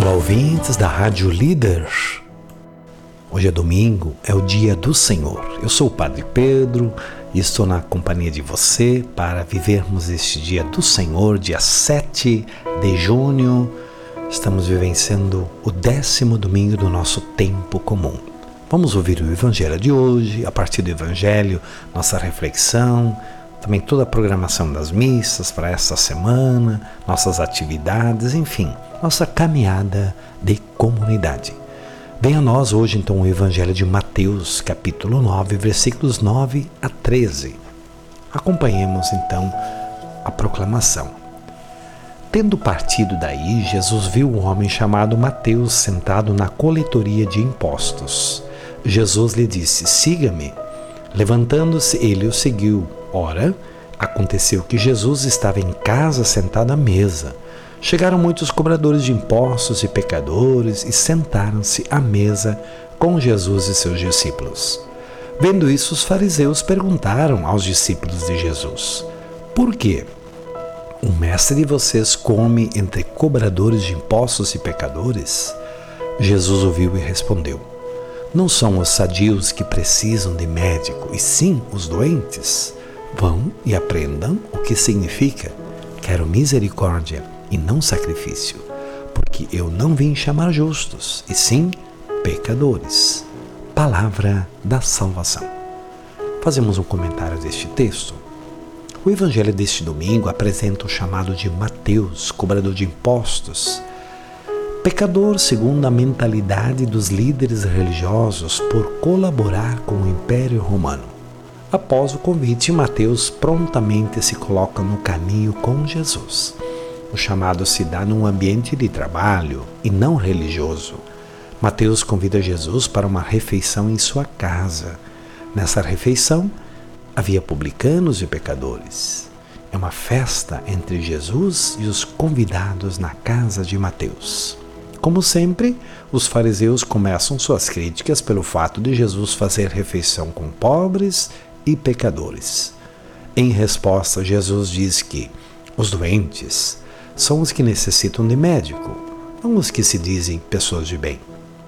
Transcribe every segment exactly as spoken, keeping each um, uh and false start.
Olá, ouvintes da Rádio Líder. Hoje é domingo, é o dia do Senhor. Eu sou o Padre Pedro e estou na companhia de você para vivermos este dia do Senhor, dia sete de junho. Estamos vivenciando o décimo domingo do nosso tempo comum. Vamos ouvir o Evangelho de hoje, a partir do Evangelho, nossa reflexão, também toda a programação das missas para esta semana, nossas atividades, enfim, nossa caminhada de comunidade. Venha a nós hoje então o Evangelho de Mateus, capítulo nove, versículos nove a treze. Acompanhemos então a proclamação. Tendo partido daí, Jesus viu um homem chamado Mateus sentado na coletoria de impostos. Jesus lhe disse: siga-me. Levantando-se, ele o seguiu. Ora, aconteceu que Jesus estava em casa sentado à mesa. Chegaram muitos cobradores de impostos e pecadores e sentaram-se à mesa com Jesus e seus discípulos. Vendo isso, os fariseus perguntaram aos discípulos de Jesus: por quê? O mestre de vocês come entre cobradores de impostos e pecadores? Jesus ouviu e respondeu: não são os sadios que precisam de médico, e sim os doentes. Vão e aprendam o que significa: quero misericórdia e não sacrifício, porque eu não vim chamar justos, e sim pecadores. Palavra da salvação. Fazemos um comentário deste texto. O evangelho deste domingo apresenta o chamado de Mateus, cobrador de impostos, pecador segundo a mentalidade dos líderes religiosos por colaborar com o Império Romano. Após o convite, Mateus prontamente se coloca no caminho com Jesus. O chamado se dá num ambiente de trabalho e não religioso. Mateus convida Jesus para uma refeição em sua casa. Nessa refeição, havia publicanos e pecadores. É uma festa entre Jesus e os convidados na casa de Mateus. Como sempre, os fariseus começam suas críticas pelo fato de Jesus fazer refeição com pobres e pecadores. Em resposta, Jesus diz que os doentes são os que necessitam de médico, não os que se dizem pessoas de bem.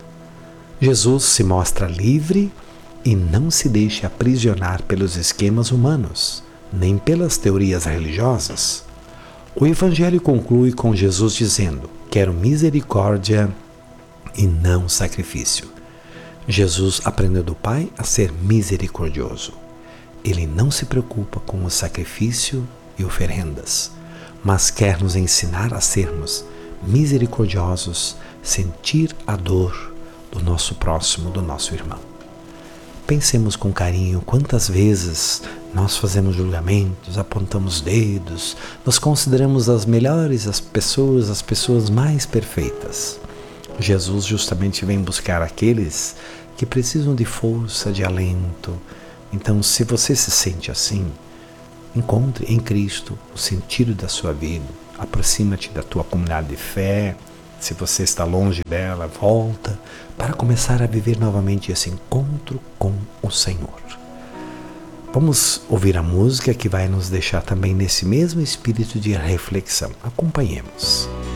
Jesus se mostra livre e não se deixa aprisionar pelos esquemas humanos, nem pelas teorias religiosas. O Evangelho conclui com Jesus dizendo: quero misericórdia e não sacrifício. Jesus aprendeu do Pai a ser misericordioso. Ele não se preocupa com o sacrifício e oferendas, mas quer nos ensinar a sermos misericordiosos, sentir a dor do nosso próximo, do nosso irmão. Pensemos com carinho quantas vezes nós fazemos julgamentos, apontamos dedos, nós consideramos as melhores as pessoas, as pessoas mais perfeitas. Jesus justamente vem buscar aqueles que precisam de força, de alento. Então, se você se sente assim, encontre em Cristo o sentido da sua vida, aproxima-te da tua comunidade de fé. Se você está longe dela, volta para começar a viver novamente esse encontro com o Senhor. Vamos ouvir a música que vai nos deixar também nesse mesmo espírito de reflexão. Acompanhemos.